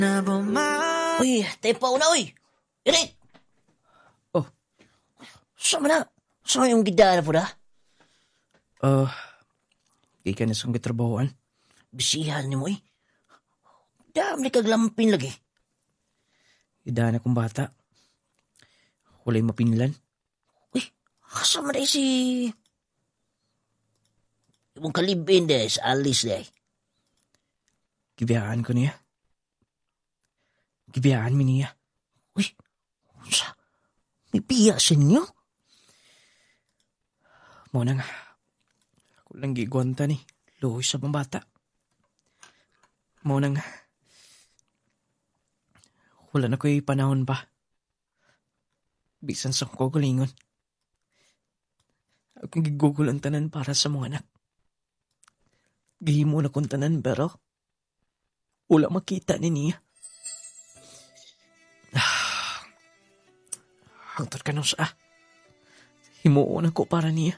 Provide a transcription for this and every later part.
Uy, tepaw na, uy! Irit! Oh. Sama na? Sama yung gidana po na? Di ka na sang gitrabahoan. Bisihan ni mo, eh. Dami kaglampin lagi. Idaan akong bata. Walay mapinlan. Uy, kasama na si... Ibang kalibin de, sa Alice de. Gibiyaan ko niya. Gibiyaan mi niya. Uy, sa... May piya sa inyo? Muna nga. Ako lang gigwanta ni. Luhoy sa mga bata. Muna nga. Wala na ko'y panahon pa. Bisan sa kugulingon. Akong gigugol ang tanan para sa mga anak. Gihimo na kong tanan pero wala makita ni niya. Hangtod ka nung sa himuon ako para niya.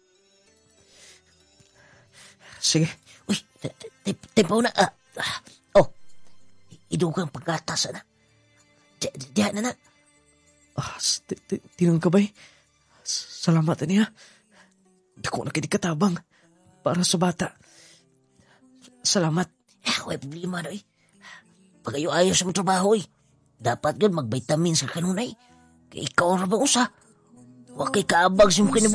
Sige. Uy, tepaw na. Oh, idugang pagkatas na. Diyan na na. Tinong ka ba'y? Salamat niya. Dako na katabang para sa bata. Salamat. Huwag problema na, eh. Pag ayaw sa mga trabaho, eh. Dapat yun mag-vitamins ka kanunay. Kaya ikaw na ba usa? Huwag kay kaabag sa mga